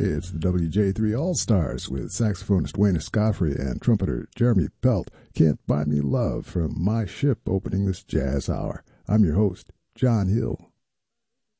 It's the WJ3 All-Stars with saxophonist Wayne Escoffery and trumpeter Jeremy Pelt. Can't Buy Me Love from My Ship opening this jazz hour. I'm your host, John Hill.